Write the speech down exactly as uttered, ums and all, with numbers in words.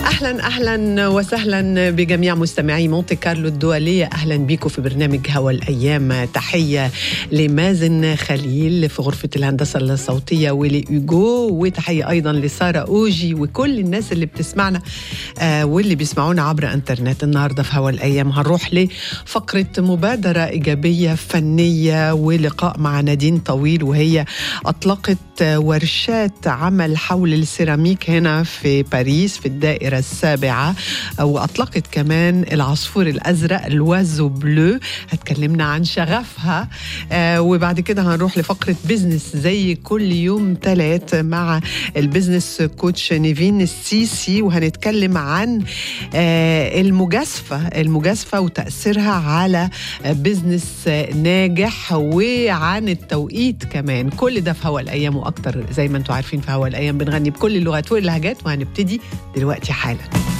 أهلا أهلا وسهلا بجميع مستمعي مونتي كارلو الدولية. أهلا بيكم في برنامج هوا الأيام. تحية لمازن خليل في غرفة الهندسة الصوتية ولإيجو، وتحية أيضا لسارة أوجي وكل الناس اللي بتسمعنا آه واللي بيسمعونا عبر انترنت. النهاردة في هوا الأيام هنروح لفقرة مبادرة إيجابية فنية ولقاء مع نادين طويل، وهي أطلقت ورشات عمل حول السيراميك هنا في باريس في الدائرة السابعة، وأطلقت كمان العصفور الأزرق الوازو بلو. هتكلمنا عن شغفها آه وبعد كده هنروح لفقرة بيزنس زي كل يوم ثلاث مع البيزنس كوتش نيفين السيسي، وهنتكلم عن آه المجازفة المجازفة وتأثيرها على بيزنس ناجح، وعن التوقيت كمان. كل ده في هوا الأيام وأكتر. زي ما انتم عارفين في هوا الأيام بنغني بكل اللغات واللهجات، وهنبتدي دلوقتي حالا.